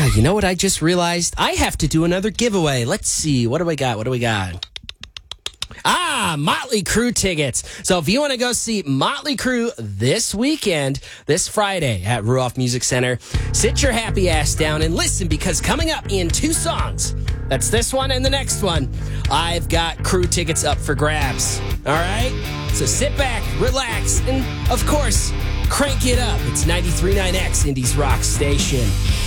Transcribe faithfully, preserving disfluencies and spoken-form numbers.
you know what I just realized? I have to do another giveaway. Let's see. What do we got? What do we got? Ah, Motley Crue tickets. So if you want to go see Motley Crue this weekend, this Friday at Ruoff Music Center, sit your happy ass down and listen, because coming up in two songs, that's this one and the next one, I've got Crue tickets up for grabs. All right? So sit back, relax, and of course, crank it up. It's ninety-three point nine X, Indies Rock Station.